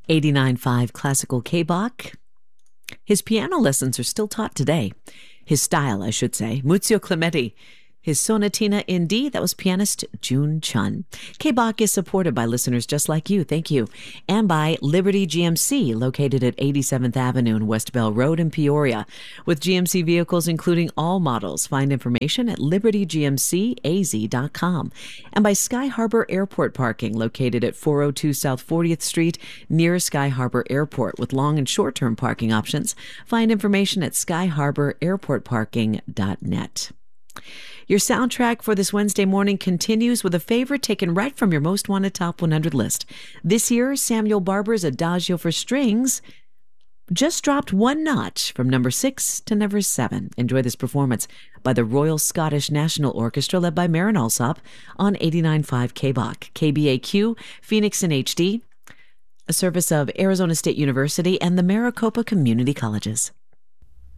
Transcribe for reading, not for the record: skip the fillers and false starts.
89.5 Classical K-Bach. His piano lessons are still taught today. His style, I should say. Muzio Clementi. His sonatina in D, that was pianist June Chun. K-Bach is supported by listeners just like you, thank you, and by Liberty GMC, located at 87th Avenue and West Bell Road in Peoria. With GMC vehicles including all models, find information at libertygmcaz.com. And by Sky Harbor Airport Parking, located at 402 South 40th Street, near Sky Harbor Airport, with long and short-term parking options. Find information at skyharbor.airportparking.net. Your soundtrack for this Wednesday morning continues with a favorite taken right from your Most Wanted Top 100 list. This year, Samuel Barber's Adagio for Strings just dropped one notch from number 6 to number 7. Enjoy this performance by the Royal Scottish National Orchestra led by Marin Alsop on 89.5 K-Bach, KBAQ, Phoenix in HD, a service of Arizona State University and the Maricopa Community Colleges.